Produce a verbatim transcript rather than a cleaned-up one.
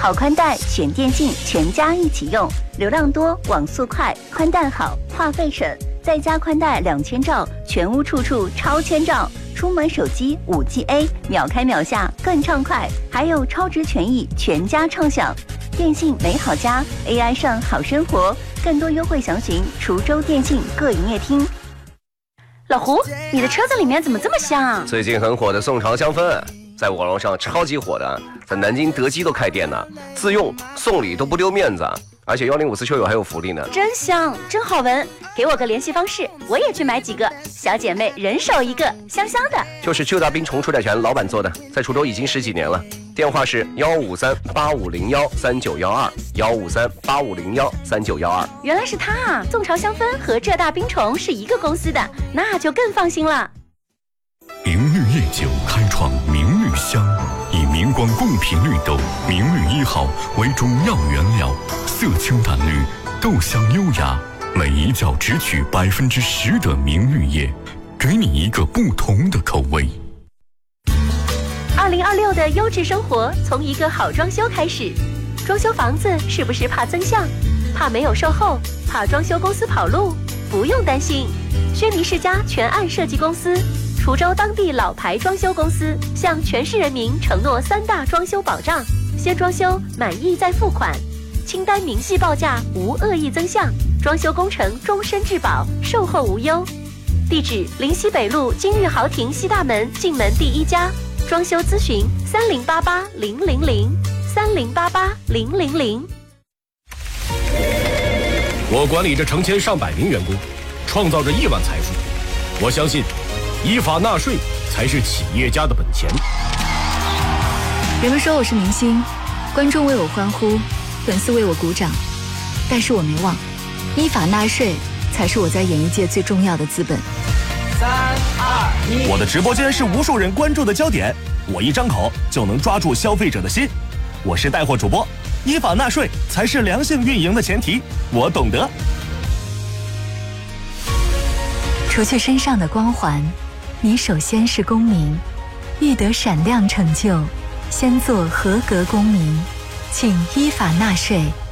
好宽带选电信，全家一起用，流量多，网速快，宽带好，话费省，再加宽带两千兆，全屋处处超千兆。出门手机 五 G A， 秒开秒下更畅快，还有超值权益，全家畅享。电信美好家 A I 上好生活，更多优惠详询滁州电信各营业厅。老胡，你的车子里面怎么这么香啊？ 最近很火的宋朝香氛，在网络上超级火的，在南京德基都开店呢，自用送礼都不丢面子，而且幺零五四车友还有福利呢。 真香，真好闻，给我个联系方式，我也去买几个。小姐妹人手一个，香香的。 就是浙大冰虫除甲醛老板做的，在滁州已经十几年了。电话是幺五三八五零幺三九幺二，幺五三八五零幺三九幺二。 原来是他啊！宋朝香氛和浙大冰虫是一个公司的，那就更放心了。 明绿夜酒开创明绿香，以明光贡品绿豆明绿一号为中药原料，色清淡绿，豆香优雅，每一角只取百分之十的明绿叶，给你一个不同的口味。 二零二六的优质生活从一个好装修开始。装修房子是不是怕增项？怕没有售后？怕装修公司跑路？不用担心，轩尼诗家全案设计公司，滁州当地老牌装修公司，向全市人民承诺三大装修保障：先装修满意再付款，清单明细报价无恶意增项，装修工程终身质保，售后无忧。地址：临溪北路金玉豪庭西大门进门第一家。装修咨询三零八八零零零三零八八零零零。 我管理着成千上百名员工，创造着亿万财富。我相信，依法纳税才是企业家的本钱。 人们说我是明星，观众为我欢呼，粉丝为我鼓掌，但是我没忘，依法纳税才是我在演艺界最重要的资本。 三二一，我的直播间是无数人关注的焦点，我一张口就能抓住消费者的心。我是带货主播，依法纳税才是良性运营的前提，我懂得。 除去身上的光环，你首先是公民，欲得闪亮成就，先做合格公民，请依法纳税。